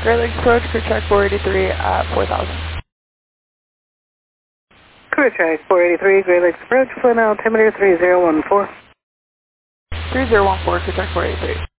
Great Lakes Approach, crew check 483 at 4,000. Crew check 483, Great Lakes Approach, flight altimeter 3014. 3014, crew check 483.